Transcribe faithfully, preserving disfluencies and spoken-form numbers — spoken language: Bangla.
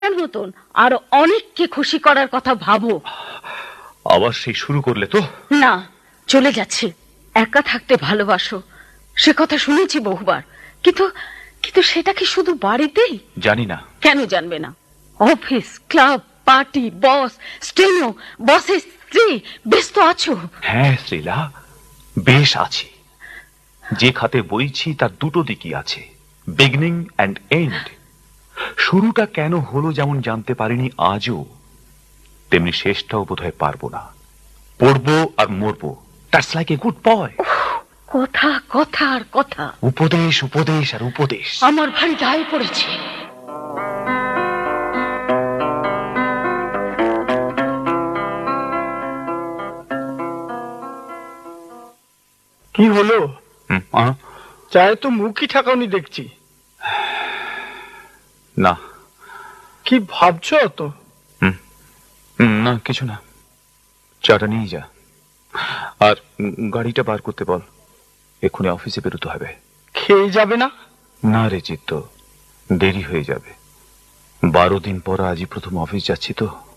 মতন আরো অনেককে খুশি করার কথা ভাবো। আবার সেই শুরু করলে তো? না, চলে যাচ্ছে। একা থাকতে ভালোবাসো, সে কথা শুনেছি বহুবার, কিন্তু কিন্তু সেটা কি শুধু বাড়িতেই? জানি না। কেন জানবে না? অফিস, ক্লাব, পার্টি, বস, স্টেনো, বসের স্ত্রী, ব্যস্ত আছো? হ্যাঁ শ্রীলা, বেশ আছি। যে খাতে বইছি তার দুটো দিকই আছে, বিগিনিং অ্যান্ড এন্ড। শুরুটা কেন হলো যেমন জানতে পারিনি আজও, তেমনি শেষটাও বোধহয় পারবো না। পড়বো আর মরবো, that's like a good boy. কথা কথা আর কথা, উপদেশ উপদেশ আর উপদেশ। আমার ভারী গায়ে পড়েছে। কি হলো? চায়ে তো মুখই ঠাকাওনি দেখছি। না। কি ভাবছো অত? না কিছু না, চাটা নিয়ে যা, আর গাড়িটা বার করতে বল, এক্ষুনি অফিসে বেরোতে হবে। খেয়ে যাবে না? না রে চিত্ত, দেরি হয়ে যাবে। বারো দিন পর আজই প্রথম অফিস যাচ্ছি তো।